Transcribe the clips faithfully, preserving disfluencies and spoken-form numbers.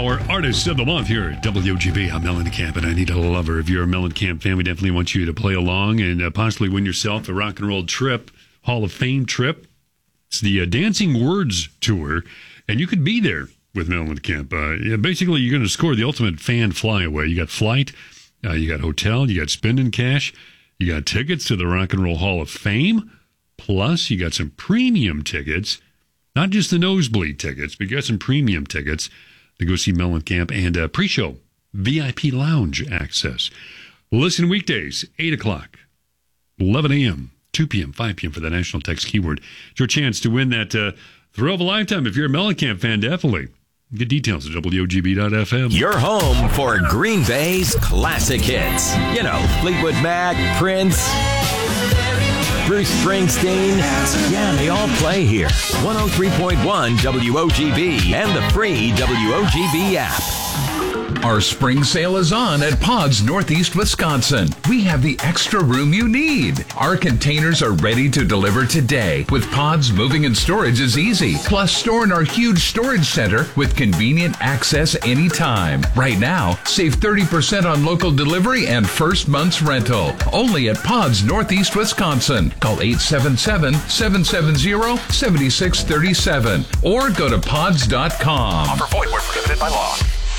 Our Artist of the Month here at W O G B. I'm Mellencamp, and I need a lover. If you're a Mellencamp fan, we definitely want you to play along and uh, possibly win yourself a rock and roll trip, Hall of Fame trip. It's the uh, Dancing Words Tour, and you could be there with Mellencamp. Uh, yeah, basically, you're going to score the ultimate fan flyaway. You got flight, uh, you got hotel, you got spending cash, you got tickets to the Rock and Roll Hall of Fame, plus you got some premium tickets, not just the nosebleed tickets, but you got some premium tickets to go see Mellencamp and uh, pre-show V I P lounge access. Listen weekdays, eight o'clock, eleven a.m., two p.m., five p.m. for the national text keyword. It's your chance to win that uh, thrill of a lifetime. If you're a Mellencamp fan, definitely. Get details at W O G B dot F M. Your home for Green Bay's classic hits. You know, Fleetwood Mac, Prince, Bruce Springsteen. Yeah, they all play here. one oh three point one W O G B and the free W O G B app. Our spring sale is on at Pods Northeast Wisconsin. We have the extra room you need. Our containers are ready to deliver today. With Pods, moving and storage is easy. Plus, store in our huge storage center with convenient access anytime. Right now, save thirty percent on local delivery and first month's rental. Only at Pods Northeast Wisconsin. Call eight seven seven, seven seven zero, seven six three seven or go to pods dot com. Offer void where prohibited by law.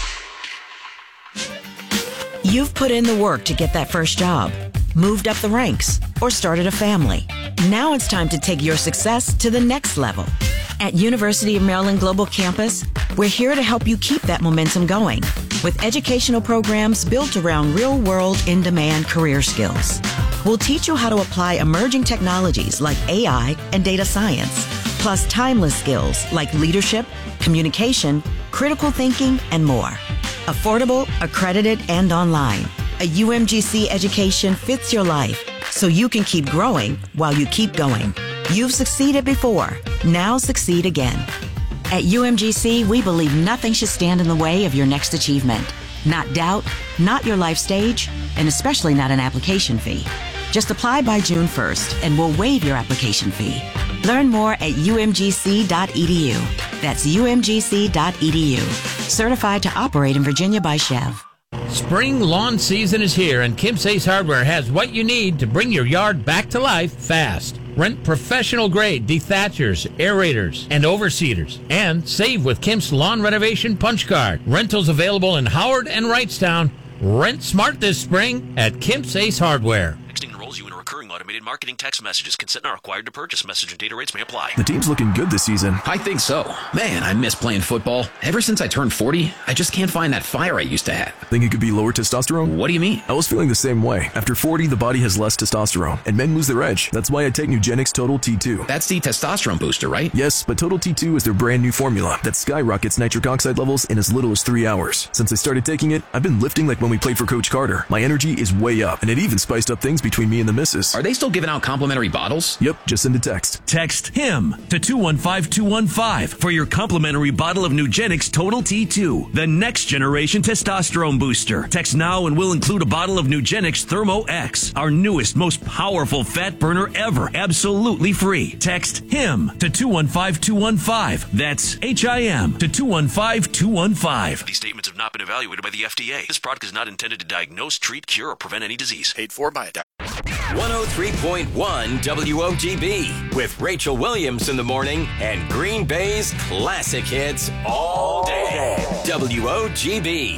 You've put in the work to get that first job, moved up the ranks, or started a family. Now it's time to take your success to the next level. At University of Maryland Global Campus, we're here to help you keep that momentum going with educational programs built around real-world, in-demand career skills. We'll teach you how to apply emerging technologies like A I and data science, plus timeless skills like leadership, communication, critical thinking, and more. Affordable, accredited, and online. A U M G C education fits your life so you can keep growing while you keep going. You've succeeded before. Now succeed again. At U M G C, we believe nothing should stand in the way of your next achievement. Not doubt, not your life stage, and especially not an application fee. Just apply by June first and we'll waive your application fee. Learn more at U M G C dot E D U. That's U M G C dot E D U. Certified to operate in Virginia by Chev. Spring lawn season is here, and Kim's Ace Hardware has what you need to bring your yard back to life fast. Rent professional-grade dethatchers, aerators, and overseeders. And save with Kim's Lawn Renovation Punch Card. Rentals available in Howard and Wrightstown. Rent smart this spring at Kim's Ace Hardware. You in recurring automated marketing text messages. Consent not required to purchase. Message and data rates may apply. The team's looking good this season. I think so. Man, I miss playing football. Ever since I turned forty, I just can't find that fire I used to have. Think it could be lower testosterone? What do you mean? I was feeling the same way. After forty, the body has less testosterone, and men lose their edge. That's why I take Nugenix Total T two. That's the testosterone booster, right? Yes, but Total T two is their brand new formula that skyrockets nitric oxide levels in as little as three hours. Since I started taking it, I've been lifting like when we played for Coach Carter. My energy is way up, and it even spiced up things between me and the missus. Are they still giving out complimentary bottles? Yep, just send a text. Text HIM to two one five two one five for your complimentary bottle of Nugenix Total T two, the next generation testosterone booster. Text now and we'll include a bottle of Nugenix Thermo X, our newest, most powerful fat burner ever, absolutely free. Text HIM to two one five two one five. That's H I M to two one five two one five. These statements have not been evaluated by the F D A. This product is not intended to diagnose, treat, cure, or prevent any disease. Paid for by a doctor. one oh three point one W O G B with Rachel Williams in the morning and Green Bay's classic hits all day. W O G B.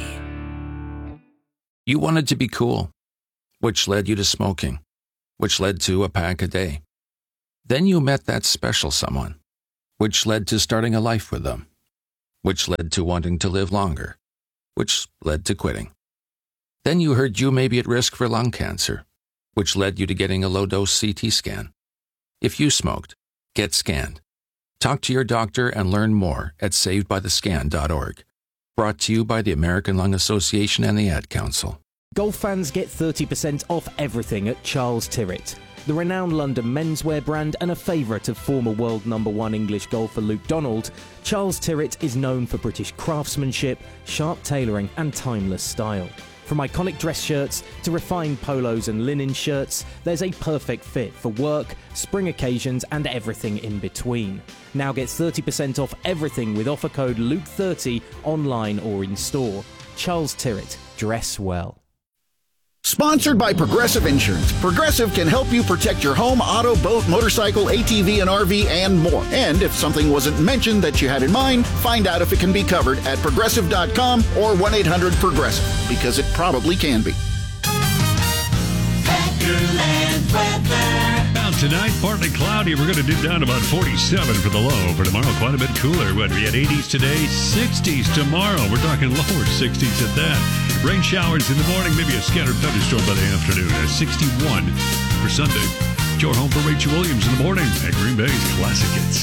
You wanted to be cool, which led you to smoking, which led to a pack a day. Then you met that special someone, which led to starting a life with them, which led to wanting to live longer, which led to quitting. Then you heard you may be at risk for lung cancer, which led you to getting a low-dose C T scan. If you smoked, get scanned. Talk to your doctor and learn more at saved by the scan dot org. Brought to you by the American Lung Association and the Ad Council. Golf fans get thirty percent off everything at Charles Tyrwhitt. The renowned London menswear brand and a favourite of former world number one English golfer Luke Donald, Charles Tyrwhitt is known for British craftsmanship, sharp tailoring and timeless style. From iconic dress shirts to refined polos and linen shirts, there's a perfect fit for work, spring occasions, and everything in between. Now get thirty percent off everything with offer code Luke thirty online or in store. Charles Tyrwhitt, dress well. Sponsored by Progressive Insurance. Progressive can help you protect your home, auto, boat, motorcycle, A T V, and R V, and more. And if something wasn't mentioned that you had in mind, find out if it can be covered at progressive dot com or one eight hundred progressive, because it probably can be. Now tonight, partly cloudy. We're going to dip down to about forty-seven for the low. For tomorrow, quite a bit cooler. What, we had eighties today, sixties tomorrow. We're talking lower sixties at that. Rain showers in the morning, maybe a scattered thunderstorm by the afternoon. At sixty-one for Sunday. Your home for Rachel Williams in the morning at Green Bay's Classic Hits.